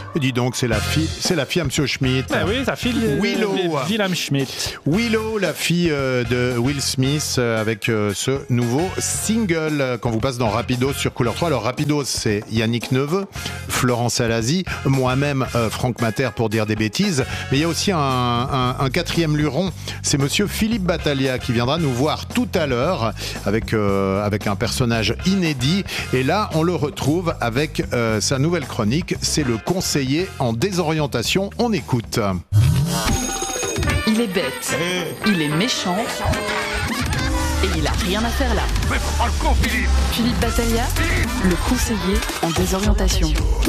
Dis donc, c'est la fille à Monsieur Schmitt. Ben oui, sa fille Willow. Wilhelm Schmidt. Willow, la fille de Will Smith, avec ce nouveau single qu'on vous passe dans Rapidos sur Couleur 3. Alors Rapidos, c'est Yannick Neveu, Florence Alazi, moi-même Franck Mater pour dire des bêtises. Mais il y a aussi un quatrième luron, c'est Monsieur Philippe Battaglia qui viendra nous voir tout à l'heure avec un personnage inédit. Et là, on le retrouve avec sa nouvelle chronique, c'est le conseiller en désorientation. On écoute. Il est bête, il est méchant et il a rien à faire là. Mais prends le con, Philippe. Philippe Battaglia, le conseiller en désorientation.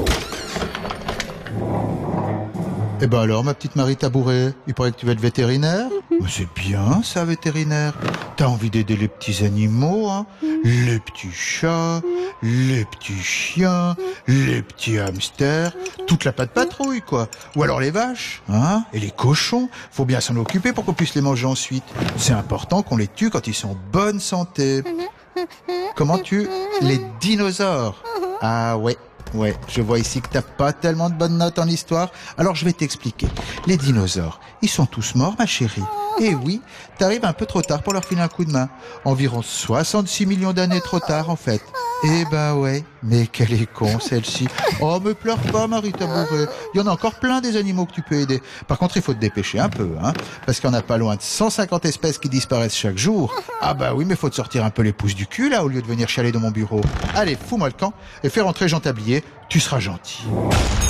Eh ben alors, ma petite Marie Tabouret, il paraît que tu vas être vétérinaire. Mais c'est bien ça, vétérinaire. T'as envie d'aider les petits animaux, hein? Les petits chats, les petits chiens, les petits hamsters, toute la patte patrouille, quoi. Ou alors les vaches, hein? Et les cochons, faut bien s'en occuper pour qu'on puisse les manger ensuite. C'est important qu'on les tue quand ils sont en bonne santé. Comment tu... Les dinosaures. Ah ouais. Ouais, je vois ici que t'as pas tellement de bonnes notes en histoire, alors je vais t'expliquer. Les dinosaures, ils sont tous morts, ma chérie. Et oui, t'arrives un peu trop tard pour leur filer un coup de main. Environ 66 millions d'années trop tard, en fait. Eh ben ouais, mais qu'elle est con, celle-ci. Oh, me pleure pas, Marie Tabouret. Il y en a encore plein des animaux que tu peux aider. Par contre, il faut te dépêcher un peu, hein, parce qu'il y en a pas loin de 150 espèces qui disparaissent chaque jour. Ah bah oui, mais faut te sortir un peu les pouces du cul, là, au lieu de venir chialer dans mon bureau. Allez, fous-moi le camp et fais rentrer Jean Tablier, tu seras gentil.